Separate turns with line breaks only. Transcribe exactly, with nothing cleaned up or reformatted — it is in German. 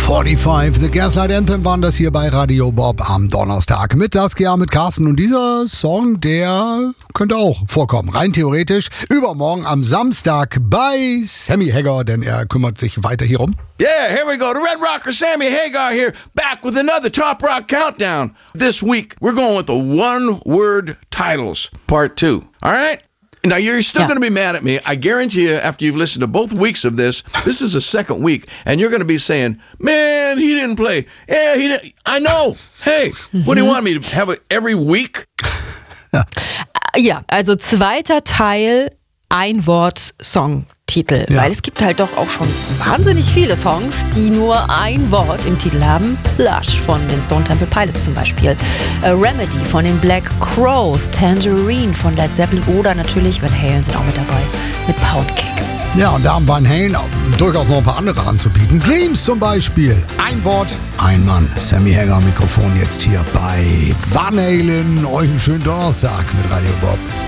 fünfundvierzig, The Gaslight Anthem waren das hier bei Radio Bob am Donnerstag mit Saskia, mit Carsten. Und dieser Song, der könnte auch vorkommen, rein theoretisch, übermorgen am Samstag bei Sammy Hagar, denn er kümmert sich weiter hierum.
Yeah, here we go. The Red Rocker Sammy Hagar here, back with another Top Rock Countdown. This week, we're going with the one-word titles, part two. All right? Now, you're still
yeah.
going to be mad at me. I guarantee you, after you've listened to both weeks of this, this is the second week, and you're going to be saying, man, he didn't play. Yeah, he didn't. I know. Hey, what do you want me to have it every week?
Ja, also zweiter Teil, Ein-Wort-Song-Titel.
Ja.
Weil es gibt halt doch auch schon wahnsinnig viele Songs, die nur ein Wort im Titel haben. Lush von den Stone Temple Pilots zum Beispiel. Äh, Remedy von den Black Crowes. Tangerine von Led Zeppelin. Oder natürlich Van Halen sind auch mit dabei. Mit Poundcake.
Ja, und da haben Van Halen durchaus noch ein paar andere anzubieten. Dreams zum Beispiel. Ein Wort, ein Mann. Sammy Hagar Mikrofon jetzt hier bei Van Halen. Euch einen schönen Donnerstag mit Radio Bob.